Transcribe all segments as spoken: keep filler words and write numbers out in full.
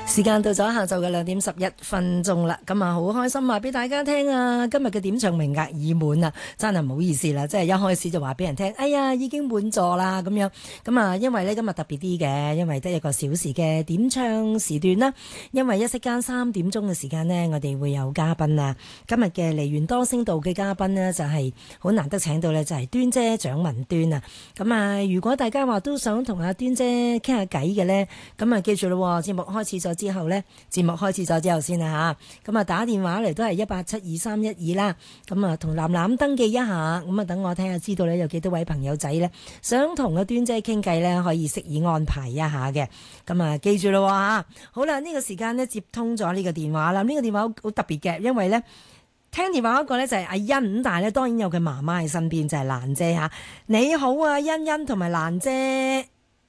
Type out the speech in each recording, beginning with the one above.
時間到咗下晝嘅兩點十一分鐘啦，咁啊好開心話俾大家聽啊！今日嘅點唱名額已滿啊，真係唔好意思啦，即係一開始就話俾人聽，哎呀已經滿座啦咁樣。咁啊，因為呢，今日特別啲嘅，因為得一個小時嘅點唱時段啦。因為一息間三點鐘嘅時間呢，我哋會有嘉賓啊。今日嘅梨園多聲道嘅嘉賓呢，就係好難得請到呢，就係端姐蔣文端啊。咁啊，如果大家話都想同阿端姐傾下偈嘅呢，咁啊記住咯，節目開始咗之後呢，節目開始咗之後先啦吓，咁啊打電話嚟都係一八七二三一二啦，咁啊同藍藍登記一下，咁啊等我聽下知道呢有幾多位朋友仔呢想同阿端姐傾偈呢，可以適宜安排一下嘅，咁啊記住咯吓，好啦，呢個時間呢接通咗呢個電話啦，呢個電話好特別嘅，因為呢聽電話嗰個呢就係阿欣，但係呢當然有佢媽媽喺身邊就係蘭姐吓，你好啊欣欣同埋蘭姐。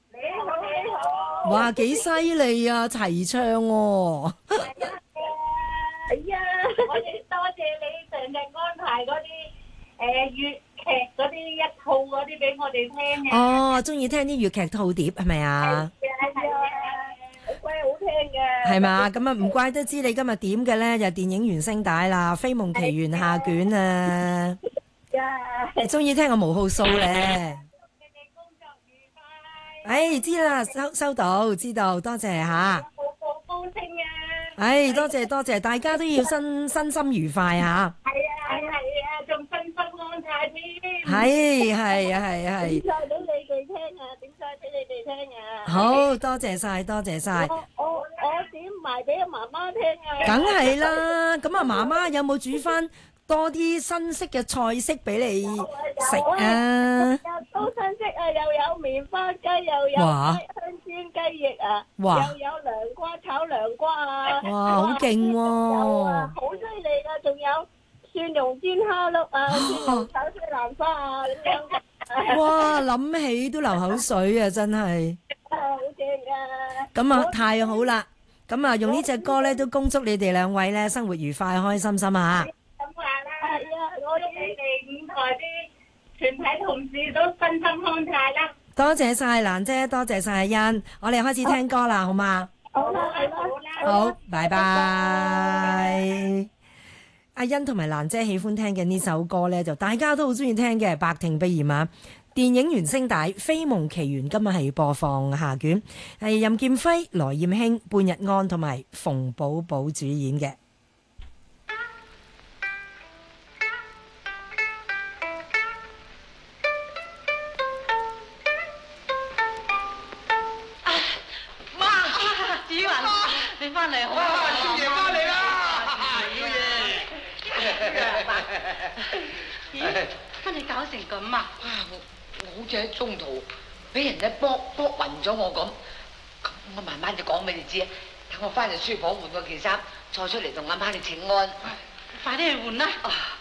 哇，幾犀利啊！齊唱喎！ 係啊，係啊，我哋多謝你成日安排嗰啲誒粵劇嗰啲一套嗰啲俾我哋聽嘅。 哦，中意聽啲粵劇套碟係咪啊？ 係啊，係啊，好鬼好聽嘅。 係嘛？咁啊，唔怪得知你今日點嘅咧，就電影原聲帶啦，《飛夢奇緣》下卷啊！你中意聽個無號數咧？哎，知啦，收收到，知道，多謝吓。 步步高升啊！ 哎，多謝多謝，大家都要身身心愉快吓。 係啊係啊，仲身心安泰添。 係係啊係啊係。 點晒俾你哋聽啊！點晒俾你哋聽啊！ 好多謝晒，多謝晒。 我我我點埋俾阿媽媽聽啊！ 梗係啦，咁啊，媽媽有冇煮翻多啲新式嘅菜式俾你食啊？ 都新式啊，又有棉花雞，又有香煎雞翼啊，又有涼瓜炒涼瓜啊！ 哇，好勁喎！ 好犀利啊！仲有蒜蓉煎蝦碌啊，蒜蓉炒西蘭花啊咁樣。哇！ 諗起都流口水啊，真係。 好正啊！ 咁啊，太好啦！咁啊，用呢隻歌咧，都恭祝你哋兩位咧生活愉快、開心心啊！ 係啊，我哋你哋五台啲全體同事都身心康泰啦。 多謝晒蘭姐，多謝晒阿欣，我哋開始聽歌啦，好嘛？ 好啦，好啦， 好，拜拜。阿欣同埋蘭姐喜歡聽嘅呢首歌呢，就大家都好中意聽嘅《百聽不厭》啊！電影原聲帶《飛夢奇緣》今日係播放下卷，係任劍輝、羅艷卿、半日安同埋馮寶寶主演嘅。 翻嚟好啊！少爺翻嚟啦！少爺，咦？乜你搞成咁啊？ 啊！我我好似喺中途俾人哋卜卜暈咗我咁，咁我慢慢就講俾你知啊！等我翻入書房換嗰件衫，再出嚟同阿媽你請安。 快啲去換啦！ 啊